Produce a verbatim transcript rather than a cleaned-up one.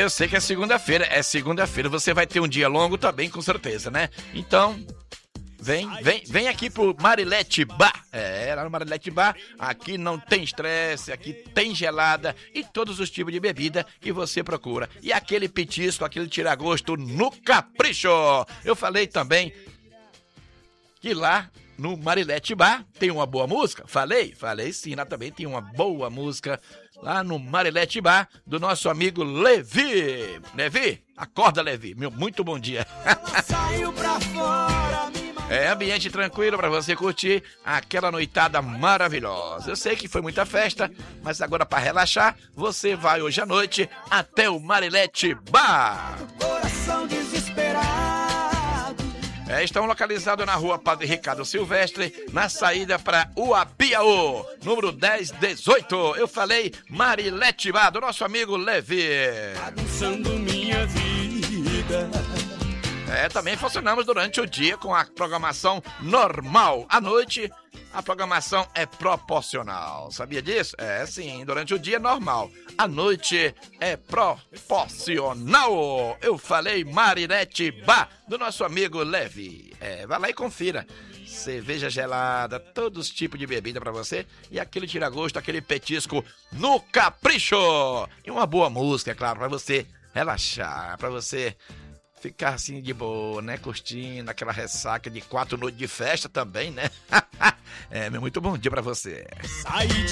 eu sei que é segunda-feira, é segunda-feira, você vai ter um dia longo também, com certeza, né? Então, vem, vem, vem aqui pro Marilete Bar. É, lá no Marilete Bar, aqui não tem estresse, aqui tem gelada e todos os tipos de bebida que você procura. E aquele petisco, aquele tiragosto no capricho. Eu falei também que lá no Marilete Bar tem uma boa música. Falei? Falei sim, lá também tem uma boa música. Lá no Marilete Bar, do nosso amigo Levi. Levi, acorda, Levi. Meu muito bom dia. É ambiente tranquilo para você curtir aquela noitada maravilhosa. Eu sei que foi muita festa, mas agora para relaxar, você vai hoje à noite até o Marilete Bar. Coração desesperado. É, estão localizados na rua Padre Ricardo Silvestre, na saída para Uapiaú, número dez dezoito. Eu falei Marilete Bar, do nosso amigo Levi. Abençoando minha vida. É, também funcionamos durante o dia com a programação normal. À noite, a programação é proporcional. Sabia disso? É, sim, durante o dia é normal. À noite é proporcional. Eu falei Marilete Bar, do nosso amigo Levi. É, vai lá e confira. Cerveja gelada, todos os tipos de bebida pra você e aquele tiragosto, aquele petisco no capricho. E uma boa música, é claro, pra você relaxar, pra você ficar assim de boa, né? Curtindo aquela ressaca de quatro noites de festa também, né? É, meu muito bom dia pra você. Sai de